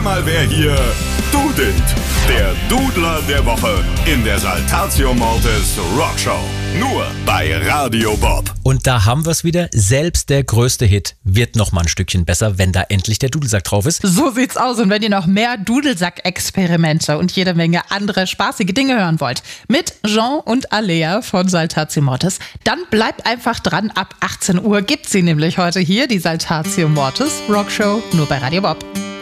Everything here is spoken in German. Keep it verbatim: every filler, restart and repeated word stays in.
mal, wer hier dudelt. Der Dudler der Woche in der Saltatio Mortis Rockshow. Nur bei Radio Bob. Und da haben wir es wieder. Selbst der größte Hit wird noch mal ein Stückchen besser, wenn da endlich der Dudelsack drauf ist. So sieht's aus. Und wenn ihr noch mehr Dudelsack-Experimente und jede Menge andere spaßige Dinge hören wollt, mit Jean und Alea von Saltatio Mortis, dann bleibt einfach dran. Ab achtzehn Uhr gibt's sie nämlich heute hier, die Saltatio Mortis Rockshow, nur bei Radio Bob.